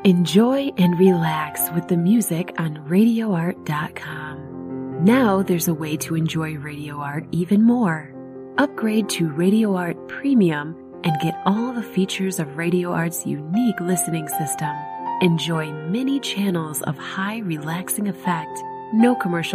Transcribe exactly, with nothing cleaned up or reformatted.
Enjoy and relax with the music on radio art dot com. Now there's a way to enjoy Radio Art even more. Upgrade to Radio Art Premium and get all the features of Radio Art's unique listening system. Enjoy many channels of high relaxing effect, no commercial